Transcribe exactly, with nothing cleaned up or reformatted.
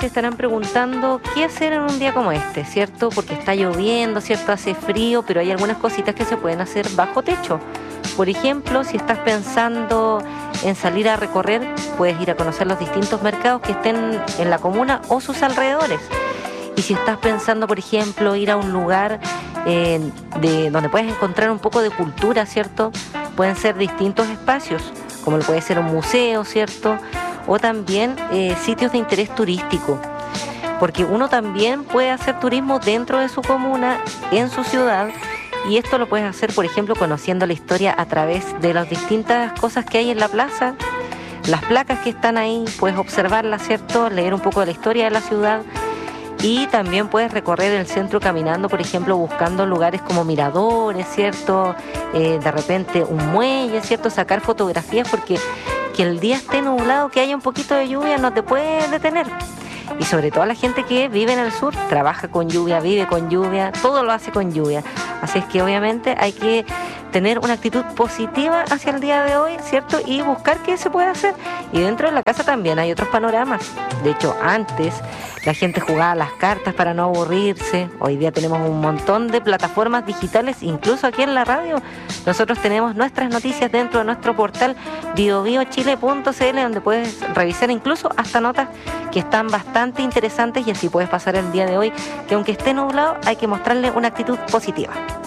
se estarán preguntando qué hacer en un día como este, ¿cierto? Porque está lloviendo, ¿cierto? Hace frío, pero hay algunas cositas que se pueden hacer bajo techo. Por ejemplo, si estás pensando en salir a recorrer, puedes ir a conocer los distintos mercados que estén en la comuna o sus alrededores. Y si estás pensando, por ejemplo, ir a un lugar eh, de, donde puedes encontrar un poco de cultura, ¿cierto? Pueden ser distintos espacios, como lo puede ser un museo, ¿cierto? O también eh, sitios de interés turístico. Porque uno también puede hacer turismo dentro de su comuna, en su ciudad, y esto lo puedes hacer, por ejemplo, conociendo la historia a través de las distintas cosas que hay en la plaza, las placas que están ahí, puedes observarlas, ¿cierto? Leer un poco de la historia de la ciudad. Y también puedes recorrer el centro caminando, por ejemplo, buscando lugares como miradores, ¿cierto? Eh, de repente un muelle, ¿cierto? Sacar fotografías, porque que el día esté nublado, que haya un poquito de lluvia, no te puede detener. Y sobre todo la gente que vive en el sur, trabaja con lluvia, vive con lluvia, todo lo hace con lluvia. Así es que obviamente hay que tener una actitud positiva hacia el día de hoy, ¿cierto? Y buscar qué se puede hacer. Y dentro de la casa también hay otros panoramas. De hecho, antes la gente jugaba las cartas para no aburrirse. Hoy día tenemos un montón de plataformas digitales, incluso aquí en la radio. Nosotros tenemos nuestras noticias dentro de nuestro portal bio bio chile punto c l, donde puedes revisar incluso hasta notas que están bastante interesantes, y así puedes pasar el día de hoy, que aunque esté nublado, hay que mostrarle una actitud positiva.